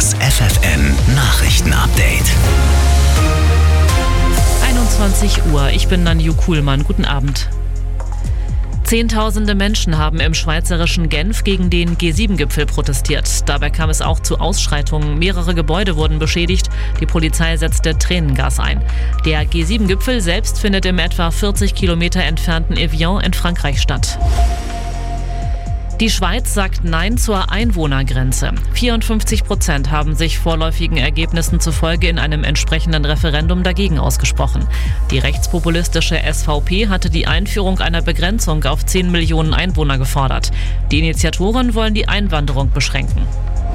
Das FFN Nachrichten-Update. 21 Uhr, ich bin Nanju Kuhlmann. Guten Abend. Zehntausende Menschen haben im schweizerischen Genf gegen den G7-Gipfel protestiert. Dabei kam es auch zu Ausschreitungen. Mehrere Gebäude wurden beschädigt. Die Polizei setzte Tränengas ein. Der G7-Gipfel selbst findet im etwa 40 Kilometer entfernten Evian in Frankreich statt. Die Schweiz sagt Nein zur Einwohnergrenze. 54% haben sich vorläufigen Ergebnissen zufolge in einem entsprechenden Referendum dagegen ausgesprochen. Die rechtspopulistische SVP hatte die Einführung einer Begrenzung auf 10 Millionen Einwohner gefordert. Die Initiatoren wollen die Einwanderung beschränken.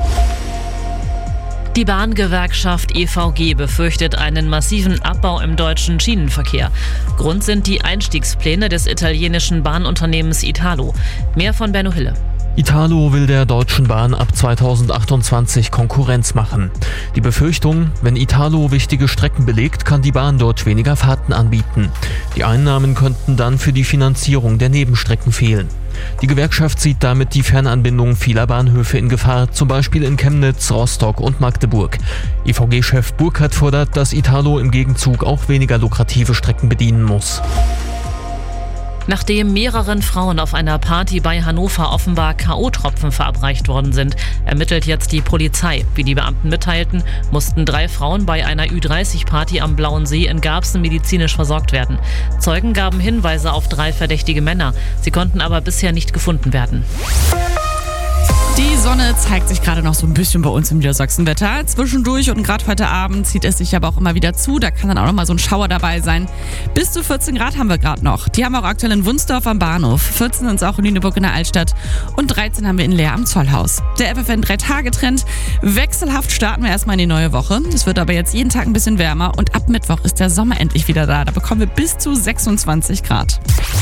Die Bahngewerkschaft EVG befürchtet einen massiven Abbau im deutschen Schienenverkehr. Grund sind die Einstiegspläne des italienischen Bahnunternehmens Italo. Mehr von Benno Hille. Italo will der Deutschen Bahn ab 2028 Konkurrenz machen. Die Befürchtung, wenn Italo wichtige Strecken belegt, kann die Bahn dort weniger Fahrten anbieten. Die Einnahmen könnten dann für die Finanzierung der Nebenstrecken fehlen. Die Gewerkschaft sieht damit die Fernanbindung vieler Bahnhöfe in Gefahr, zum Beispiel in Chemnitz, Rostock und Magdeburg. EVG-Chef Burkhardt fordert, dass Italo im Gegenzug auch weniger lukrative Strecken bedienen muss. Nachdem mehreren Frauen auf einer Party bei Hannover offenbar K.O.-Tropfen verabreicht worden sind, ermittelt jetzt die Polizei. Wie die Beamten mitteilten, mussten 3 Frauen bei einer Ü30-Party am Blauen See in Garbsen medizinisch versorgt werden. Zeugen gaben Hinweise auf 3 verdächtige Männer. Sie konnten aber bisher nicht gefunden werden. Die Sonne zeigt sich gerade noch so ein bisschen bei uns im Niedersachsenwetter. Zwischendurch und gerade heute Abend zieht es sich aber auch immer wieder zu. Da kann dann auch noch mal so ein Schauer dabei sein. Bis zu 14 Grad haben wir gerade noch. Die haben wir auch aktuell in Wunsdorf am Bahnhof. 14 sind es auch in Lüneburg in der Altstadt. Und 13 haben wir in Leer am Zollhaus. Der FFN 3-Tage-Trend. Wechselhaft starten wir erstmal in die neue Woche. Es wird aber jetzt jeden Tag ein bisschen wärmer. Und ab Mittwoch ist der Sommer endlich wieder da. Da bekommen wir bis zu 26 Grad.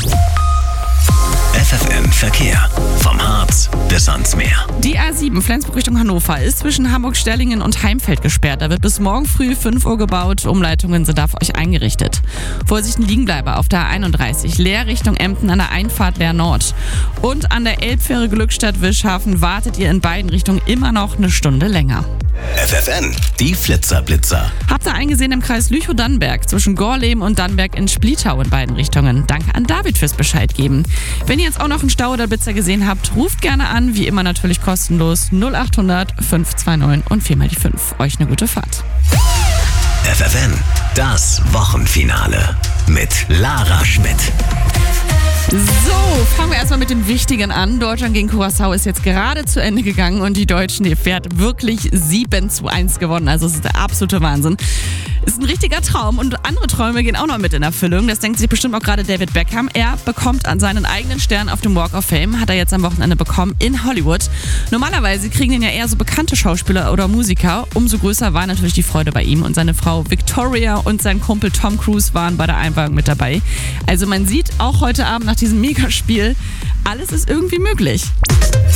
FFN Verkehr. Vom Harz bis ans Meer. Die A7 Flensburg Richtung Hannover ist zwischen Hamburg-Sterlingen und Heimfeld gesperrt. Da wird bis morgen früh 5 Uhr gebaut. Umleitungen sind da für euch eingerichtet. Vorsicht, ein Liegenbleiber auf der A31. Leer Richtung Emden an der Einfahrt Leer Nord. Und an der Elbfähre Glückstadt-Wischhafen wartet ihr in beiden Richtungen immer noch eine Stunde länger. FFN, die Flitzer-Blitzer. Habt ihr eingesehen im Kreis Lüchow-Dannenberg zwischen Gorleben und Dannenberg in Splietau in beiden Richtungen. Danke an David fürs Bescheid geben. Wenn ihr jetzt auch noch einen Stau oder Blitzer gesehen habt, ruft gerne an, wie immer natürlich kostenlos 0800 529 und 4 mal die 5. Euch eine gute Fahrt. FFN, das Wochenfinale mit Lara Schmidt. So, fangen wir erstmal mit dem Wichtigen an. Deutschland gegen Curaçao ist jetzt gerade zu Ende gegangen und die Deutschen, die hat wirklich 7:1 gewonnen. Also es ist der absolute Wahnsinn. Ist ein richtiger Traum und andere Träume gehen auch noch mit in Erfüllung. Das denkt sich bestimmt auch gerade David Beckham. Er bekommt an seinen eigenen Stern auf dem Walk of Fame, hat er jetzt am Wochenende bekommen in Hollywood. Normalerweise kriegen den ja eher so bekannte Schauspieler oder Musiker. Umso größer war natürlich die Freude bei ihm und seine Frau Victoria und sein Kumpel Tom Cruise waren bei der Einweihung mit dabei. Also man sieht auch heute Abend nach diesem Megaspiel, alles ist irgendwie möglich.